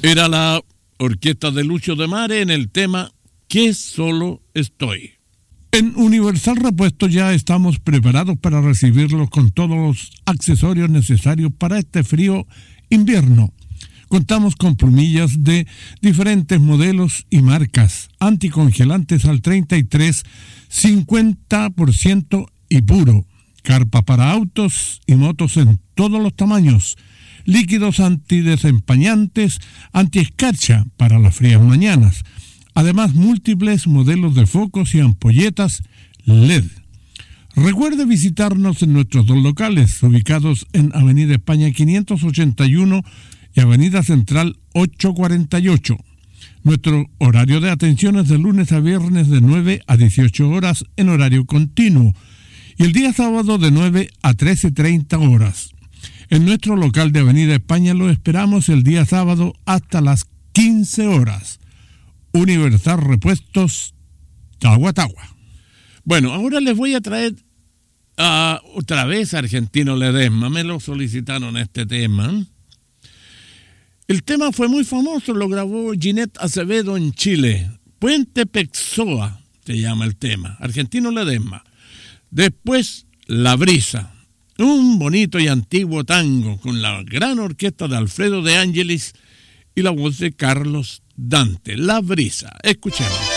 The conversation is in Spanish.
Era la orquesta de Lucio de Mare en el tema "Qué solo estoy". En Universal Repuestos ya estamos preparados para recibirlos con todos los accesorios necesarios para este frío invierno. Contamos con plumillas de diferentes modelos y marcas, anticongelantes al 33, 50% y puro, carpa para autos y motos en todos los tamaños, líquidos antidesempañantes, antiescarcha para las frías mañanas. Además, múltiples modelos de focos y ampolletas LED. Recuerde visitarnos en nuestros dos locales, ubicados en Avenida España 581 y Avenida Central 848. Nuestro horario de atención es de lunes a viernes de 9 a 18 horas en horario continuo y el día sábado de 9 a 13:30 horas. En nuestro local de Avenida España lo esperamos el día sábado hasta las 15 horas. Universal Repuestos, Tagua Tagua. Bueno, ahora les voy a traer otra vez a Argentino Ledesma. Me lo solicitaron este tema. El tema fue muy famoso, lo grabó Ginette Acevedo en Chile. Puente Pexoa se llama el tema, Argentino Ledesma. Después, La Brisa, un bonito y antiguo tango con la gran orquesta de Alfredo de Ángelis y la voz de Carlos Dante. La Brisa, escuchemos.